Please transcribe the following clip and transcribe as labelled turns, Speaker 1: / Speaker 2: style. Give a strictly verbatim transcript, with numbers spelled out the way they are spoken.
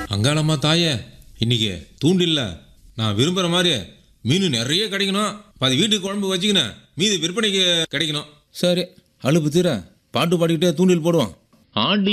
Speaker 1: அங்காளம்மா தாயே, இன்னைக்கு தூண்டில்ல நான் விரும்புகிற மாதிரி மீன் நிறைய கிடைக்கணும். பாதி வீட்டுக்கு குழம்பு வச்சுக்கினேன், மீதி விற்பனைக்கு கிடைக்கணும்.
Speaker 2: சரி, அலுப்பு தீர பாட்டு பாடிக்கிட்டே தூண்டில் போடுவோம்.
Speaker 3: ஆண்டி